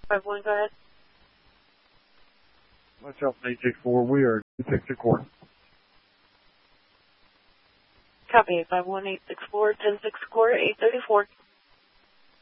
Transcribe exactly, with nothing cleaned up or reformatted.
five one, go ahead. Watch out, eight six four. We are six to court. Copy, five one eight six four, ten six court, eight thirty-four.